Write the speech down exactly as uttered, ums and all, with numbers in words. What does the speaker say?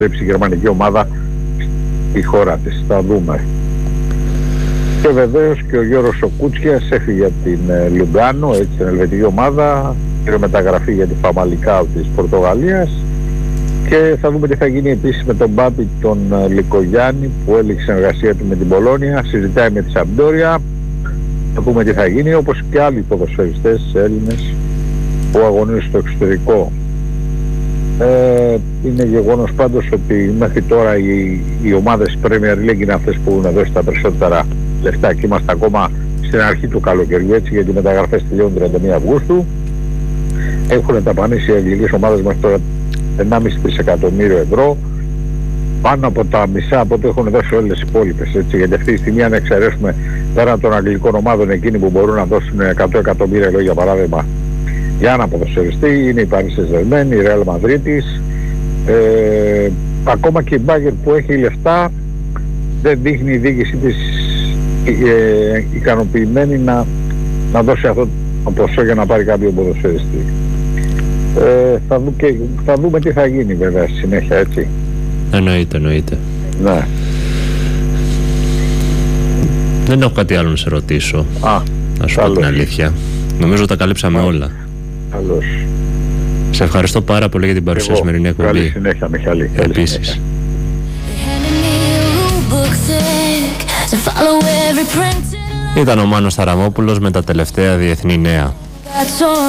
η γερμανική ομάδα στη χώρα της. Θα δούμε. Και βεβαίως και ο Γιώργος ο Κούτσιας έφυγε από την Λουγκάνο, έτσι, την ελβετική ομάδα, πήρε μεταγραφή για τη Φαμαλικάου της Πορτογαλίας. Και θα δούμε τι θα γίνει επίσης με τον Μπάμπη τον Λικογιάννη που έληξε συνεργασία του με την Πολόνια, συζητάει με τη Σαμπντόρια. Θα δούμε τι θα γίνει, όπως και άλλοι ποδοσφαιριστές Έλληνες που αγωνίζουν στο εξωτερικό. Ε, είναι γεγονός πάντως ότι μέχρι τώρα οι, οι ομάδες Premier League είναι αυτές που έχουν δώσει τα περισσότερα λεφτά και είμαστε ακόμα στην αρχή του καλοκαιριού, έτσι, γιατί οι μεταγραφές τελειώνουν τριάντα μία Αυγούστου. Έχουν ταπανίσει οι αγγλικές ομάδες μέχρι τώρα ενάμιση τρισεκατομμύριο ευρώ, πάνω από τα μισά από ό,τι έχουν δώσει όλες οι υπόλοιπες, έτσι, γιατί αυτή τη στιγμή αν εξαιρέσουμε πέραν των αγγλικών ομάδων εκείνοι που μπορούν να δώσουν εκατό εκατομμύρια ευρώ για παράδειγμα για ένα ποδοσφαιριστή, είναι η Paris Saint-Germain, η Real Madrid, ε, ακόμα και η Bayern που έχει λεφτά δεν δείχνει η διοίκηση της ε, ικανοποιημένη να, να δώσει αυτό το ποσό για να πάρει κάποιο ποδοσφαιριστή. Ε, θα, δου και, θα δούμε τι θα γίνει βέβαια στη συνέχεια, έτσι. Εννοείται, εννοείται. Ναι. Δεν έχω κάτι άλλο να σε ρωτήσω. Α, να σου πω την αλήθεια. Νομίζω τα καλύψαμε Α, όλα. Καλώς. Σε ευχαριστώ πάρα πολύ για την παρουσία στη σημερινή εκπομπή. Καλή συνέχεια, Μιχάλη. Επίσης. Ήταν ο Μάνος Ταραμόπουλος με τα τελευταία διεθνή νέα.